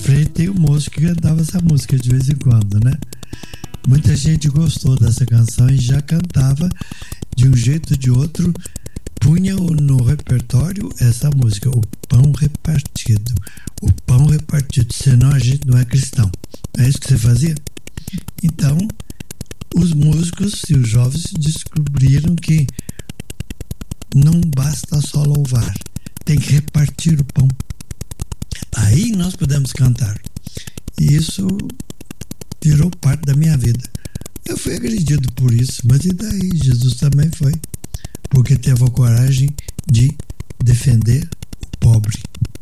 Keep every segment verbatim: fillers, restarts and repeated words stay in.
frente tem um moço que cantava essa música de vez em quando, né? Muita gente gostou dessa canção e já cantava de um jeito ou de outro, punha no repertório essa música, o pão repartido. O pão repartido, senão a gente não é cristão. É isso que você fazia? Então, os músicos e os jovens descobriram que não basta só louvar, tem que repartir o pão. Aí nós podemos cantar. E isso virou parte da minha vida. Eu fui agredido por isso, mas e daí? Jesus também foi, porque teve a coragem de defender o pobre.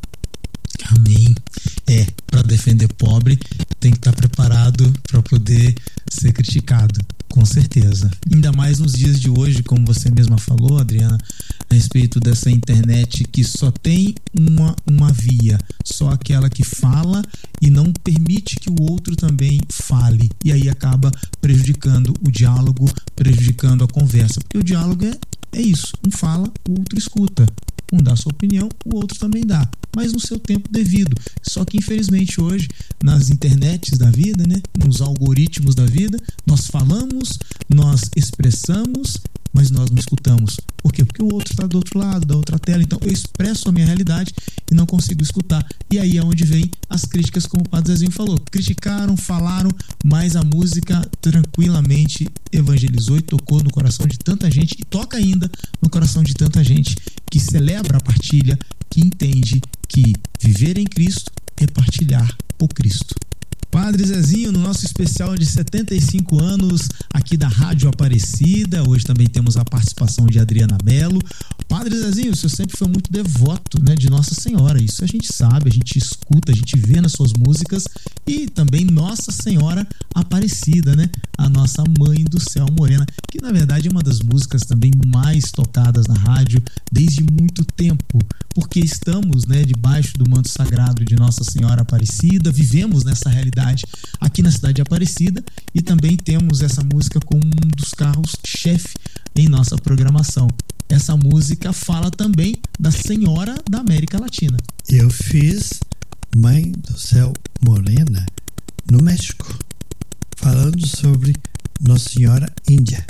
Amém. É, para defender pobre tem que estar preparado para poder ser criticado, com certeza. Ainda mais nos dias de hoje, como você mesma falou, Adriana, a respeito dessa internet que só tem uma, uma via, só aquela que fala e não permite que o outro também fale. E aí acaba prejudicando o diálogo, prejudicando a conversa. Porque o diálogo é, é isso, um fala, o outro escuta. Um dá a sua opinião, o outro também dá, mas no seu tempo devido. Só que infelizmente hoje, nas internets da vida, né, nos algoritmos da vida, nós falamos, nós expressamos, mas nós não escutamos. Por quê? Porque o outro está do outro lado, da outra tela. Então eu expresso a minha realidade e não consigo escutar. E aí é onde vem as críticas, como o Padre Zezinho falou. Criticaram, falaram, mas a música tranquilamente evangelizou e tocou no coração de tanta gente, e toca ainda no coração de tanta gente que celebra a partilha, que entende que viver em Cristo é partilhar o Cristo. Padre Zezinho, no nosso especial de setenta e cinco anos aqui da Rádio Aparecida, hoje também temos a participação de Adriana Mello. Padre Zezinho, o senhor sempre foi muito devoto, né, de Nossa Senhora, isso a gente sabe, a gente escuta, a gente vê nas suas músicas, e também Nossa Senhora Aparecida, né, a nossa Mãe do Céu Morena, que na verdade é uma das músicas também mais tocadas na rádio desde muito tempo, porque estamos, né, debaixo do manto sagrado de Nossa Senhora Aparecida, vivemos nessa realidade aqui na cidade de Aparecida, e também temos essa música como um dos carros-chefe em nossa programação. Essa música fala também da Senhora da América Latina. Eu fiz Mãe do Céu Morena no México, falando sobre Nossa Senhora Índia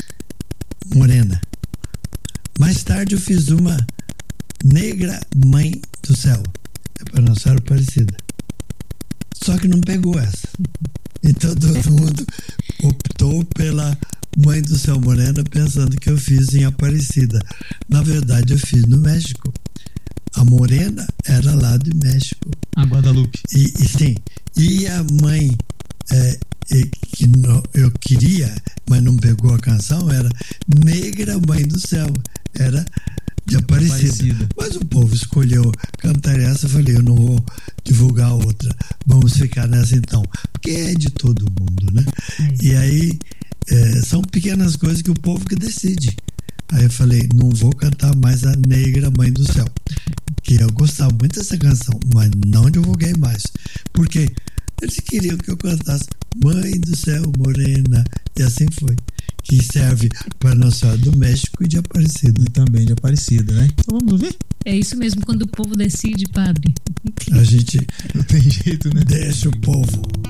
Morena. Mais tarde eu fiz uma Negra Mãe do Céu, é para Nossa Senhora Aparecida. Só que não pegou essa. Então todo mundo optou pela Mãe do Céu Morena, pensando que eu fiz em Aparecida. Na verdade, eu fiz no México. A Morena era lá do México. A Guadalupe. E, e sim. E a mãe é, é, que não, eu queria, mas não pegou a canção, era Negra Mãe do Céu. Era de Aparecida. Aparecida. Mas o povo escolheu cantar essa. Eu falei, eu não vou divulgar a outra. Vamos ficar nessa então. Porque é de todo mundo, né? É. E aí... É, são pequenas coisas que o povo que decide. Aí eu falei, não vou cantar mais a Negra Mãe do Céu, que eu gostava muito dessa canção, mas não divulguei mais, porque eles queriam que eu cantasse Mãe do Céu Morena, e assim foi, que serve para Nossa Senhora do México e de Aparecida. E também de Aparecida, né? Então vamos ouvir? É isso mesmo, quando o povo decide, padre. A gente não tem jeito, né? Deixa o povo.